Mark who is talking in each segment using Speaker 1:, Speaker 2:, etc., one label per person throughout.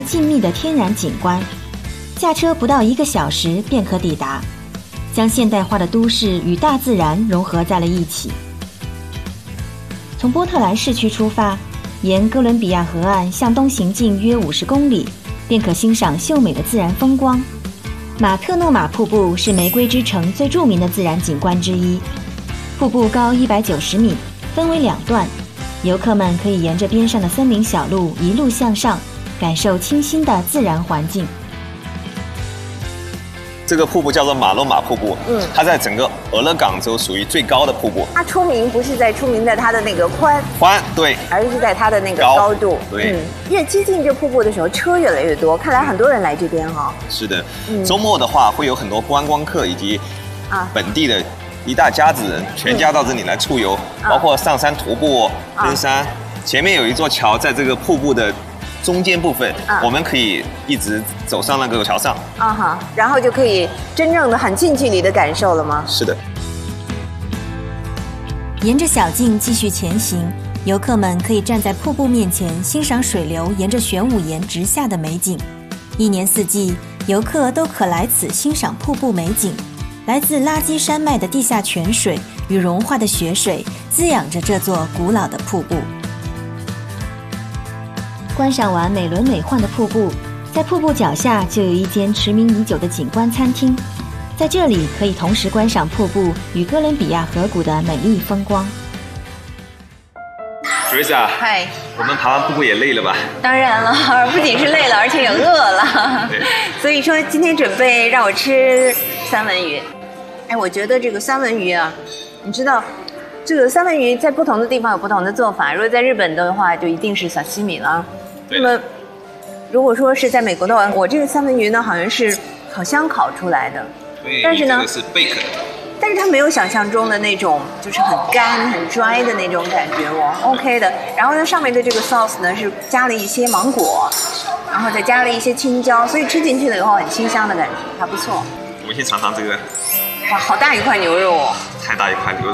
Speaker 1: 静谧的天然景观，驾车不到1个小时便可抵达，将现代化的都市与大自然融合在了一起。从波特兰市区出发，沿哥伦比亚河岸向东行进约50公里，便可欣赏秀美的自然风光。马特诺马瀑布是玫瑰之城最著名的自然景观之一，瀑布高190米，分为2段，游客们可以沿着边上的森林小路一路向上，感受清新的自然环境。
Speaker 2: 这个瀑布叫做马洛马瀑布，它在整个俄勒冈州属于最高的瀑布。
Speaker 3: 它出名不是出名在它的那个宽，
Speaker 2: 对，
Speaker 3: 而是在它的那个高度。
Speaker 2: 对，
Speaker 3: 越接近这瀑布的时候，车越来越多，看来很多人来这边哈。
Speaker 2: 是的，周末的话会有很多观光客以及本地的一大家子人，全家到这里来出游，包括上山徒步、登山。前面有一座桥，在这个瀑布的中间部分，我们可以一直走上那个桥上
Speaker 3: 然后就可以真正的很近距离的感受了吗？
Speaker 2: 是的。
Speaker 1: 沿着小径继续前行，游客们可以站在瀑布面前欣赏水流沿着玄武岩直下的美景。一年四季，游客都可来此欣赏瀑布美景。来自垃圾山脉的地下泉水与融化的雪水滋养着这座古老的瀑布。观赏完美轮美奂的瀑布，在瀑布脚下就有一间驰名已久的景观餐厅，在这里可以同时观赏瀑布与哥伦比亚河谷的美丽风光。
Speaker 2: Teresa，
Speaker 3: 嗨，
Speaker 2: 我们爬完瀑布也累了吧？
Speaker 3: 当然了，不仅是累了，而且也饿了。所以说今天准备让我吃三文鱼。我觉得这个三文鱼啊，你知道，这个三文鱼在不同的地方有不同的做法。如果在日本的话，就一定是沙西米了。那么，如果说是在美国的话，我这个三文鱼呢，好像是烤箱烤出来的。
Speaker 2: 对，
Speaker 3: 但是呢，
Speaker 2: 这个是贝壳。
Speaker 3: 但是它没有想象中的那种，就是很干、很 dry 的那种感觉，OK 的。然后呢，上面的这个 sauce 呢是加了一些芒果，然后再加了一些青椒，所以吃进去了以后很清香的感觉，还不错。
Speaker 2: 我们先尝尝这个。
Speaker 3: 哇，好大一块牛肉哦！
Speaker 2: 太大一块牛肉。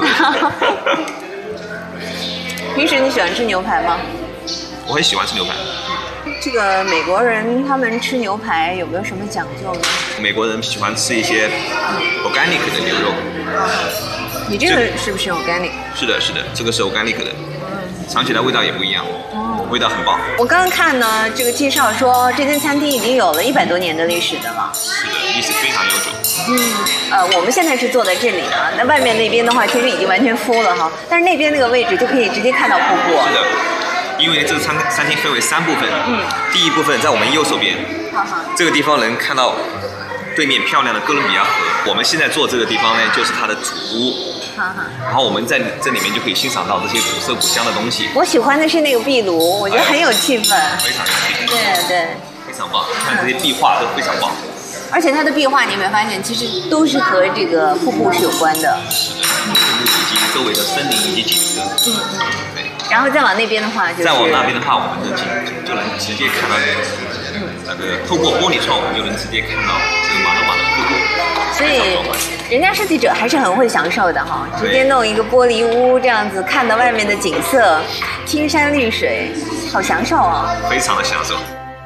Speaker 3: 平时你喜欢吃牛排吗？
Speaker 2: 我很喜欢吃牛排。
Speaker 3: 这个美国人他们吃牛排有没有什么讲究呢？
Speaker 2: 美国人喜欢吃一些 organic 的牛肉。
Speaker 3: 你这个是不是 organic？
Speaker 2: 是的，是的，这个是 organic 的，尝起来味道也不一样，味道很棒。
Speaker 3: 我刚刚看呢，这个介绍说这间餐厅已经有了100多年的历史的了。
Speaker 2: 是的，历史非常悠久。
Speaker 3: 我们现在是坐在这里啊，那外面那边的话，其实已经完全full了哈，但是那边那个位置就可以直接看到瀑布。
Speaker 2: 是的。因为这个餐厅分为3部分，第一部分在我们右手边，这个地方能看到对面漂亮的哥伦比亚河。我们现在坐这个地方呢，就是它的主屋，然后我们在这里面就可以欣赏到这些古色古香的东西。
Speaker 3: 我喜欢的是那个壁炉，我觉得很有气氛，
Speaker 2: 非常有气氛。
Speaker 3: 对，
Speaker 2: 非常棒，看这些壁画都非常棒。
Speaker 3: 而且它的壁画你有没有发现，其实都是和这个瀑布是有关的。
Speaker 2: 是的，瀑布以及周围的森林以及景色。对。
Speaker 3: 然后再往那边的话，
Speaker 2: 再往那边的话，我们就能直接看到那个透过玻璃窗，我们就能直接看到这个马洛马的瀑布。
Speaker 3: 所以人家设计者还是很会享受的哈，直接弄一个玻璃屋这样子，看到外面的景色，青山绿水，好享受啊！
Speaker 2: 非常的享受。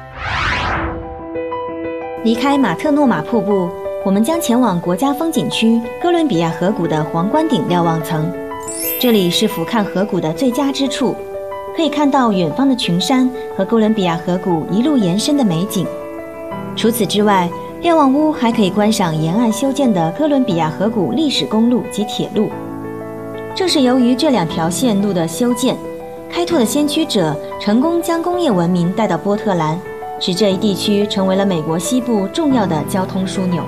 Speaker 1: 离开马特诺马瀑布，我们将前往国家风景区哥伦比亚河谷的皇冠顶瞭望层。这里是俯瞰河谷的最佳之处，可以看到远方的群山和哥伦比亚河谷一路延伸的美景。除此之外，瞭望屋还可以观赏沿岸修建的哥伦比亚河谷历史公路及铁路。正是由于这2条线路的修建，开拓的先驱者成功将工业文明带到波特兰，使这一地区成为了美国西部重要的交通枢纽。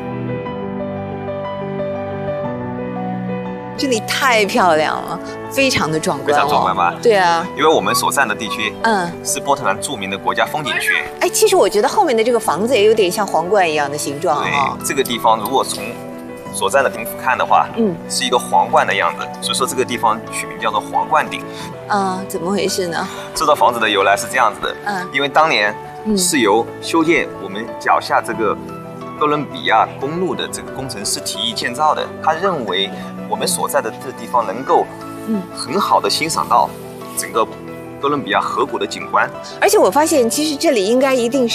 Speaker 3: 这里太漂亮了，非常的壮观，
Speaker 2: 非常壮观吧？
Speaker 3: 对啊，
Speaker 2: 因为我们所在的地区，是波特兰著名的国家风景区。
Speaker 3: 其实我觉得后面的这个房子也有点像皇冠一样的形状啊。
Speaker 2: 对，这个地方如果从所在的顶俯瞰的话，是一个皇冠的样子，所以说这个地方取名叫做皇冠顶。
Speaker 3: 怎么回事呢？
Speaker 2: 这套房子的由来是这样子的，因为当年是由修建我们脚下这个哥伦比亚公路的这个工程师提议建造的。他认为我们所在的这地方能够很好的欣赏到整个哥伦比亚河谷的景观。
Speaker 3: 而且我发现，其实这里应该一定